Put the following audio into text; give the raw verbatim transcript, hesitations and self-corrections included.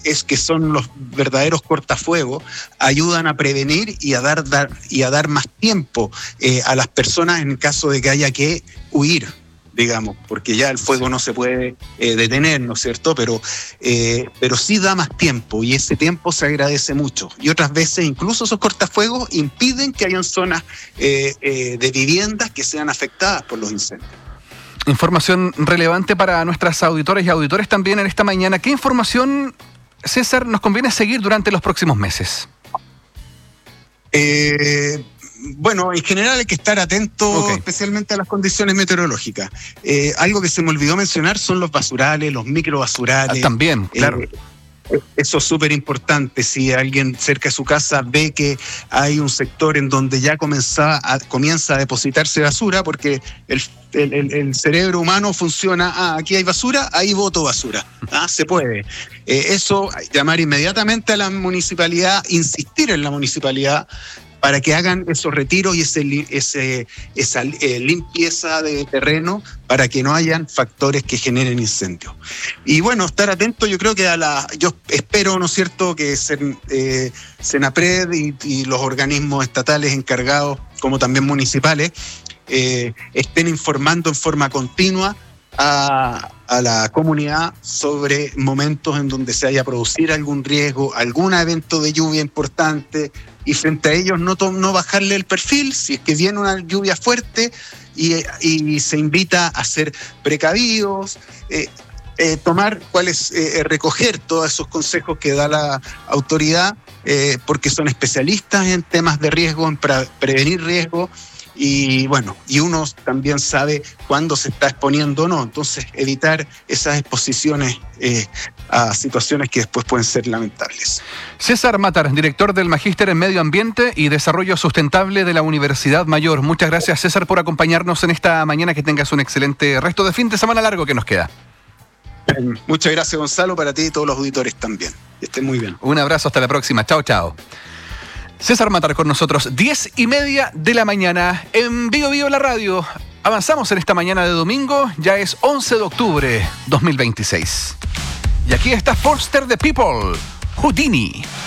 es que son los verdaderos cortafuegos, ayudan a prevenir y a dar, dar, y a dar más tiempo eh, a las personas en caso de que haya que huir, digamos, porque ya el fuego no se puede eh, detener, ¿no es cierto? Pero, eh, pero sí da más tiempo y ese tiempo se agradece mucho. Y otras veces incluso esos cortafuegos impiden que hayan zonas eh, eh, de viviendas que sean afectadas por los incendios. Información relevante para nuestras auditoras y auditores también en esta mañana. ¿Qué información, César, nos conviene seguir durante los próximos meses? Eh... Bueno, en general hay que estar atento okay. especialmente a las condiciones meteorológicas. Eh, algo que se me olvidó mencionar son los basurales, los microbasurales. Ah, también, claro. Eh, eso es súper importante. Si alguien cerca de su casa ve que hay un sector en donde ya comienza a, comienza a depositarse basura, porque el, el, el cerebro humano funciona, ah, aquí hay basura, ahí boto basura. Ah, se puede. Eh, eso, llamar inmediatamente a la municipalidad, insistir en la municipalidad, para que hagan esos retiros y ese, ese, esa eh, limpieza de terreno para que no hayan factores que generen incendios. Y bueno, estar atento, yo creo que a la, yo espero, ¿no es cierto?, que Sen, eh, Senapred y, y los organismos estatales encargados, como también municipales, eh, estén informando en forma continua a, a la comunidad sobre momentos en donde se haya producir algún riesgo, algún evento de lluvia importante, y frente a ellos no, to- no bajarle el perfil si es que viene una lluvia fuerte y, y se invita a ser precavidos, eh, eh, tomar cuáles, eh, recoger todos esos consejos que da la autoridad, eh, porque son especialistas en temas de riesgo, en pre- prevenir riesgo. Y bueno, y uno también sabe cuándo se está exponiendo o no, entonces evitar esas exposiciones eh, a situaciones que después pueden ser lamentables. César Matar, director del Magíster en Medio Ambiente y Desarrollo Sustentable de la Universidad Mayor. Muchas gracias, César, por acompañarnos en esta mañana. Que tengas un excelente resto de fin de semana largo que nos queda. Muchas gracias, Gonzalo, para ti y todos los auditores también. Que estén muy bien. Un abrazo, hasta la próxima. Chao, chao. César Matar con nosotros, diez y media de la mañana en Bio Bio la radio. Avanzamos en esta mañana de domingo, ya es once de octubre dos mil veintiséis. Y aquí está Foster the People, Houdini.